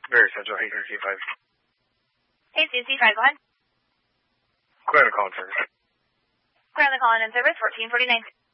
Very Central, hey, C5. Hey, C5, go ahead. Clear the call in service. Clear the call in service, 1449.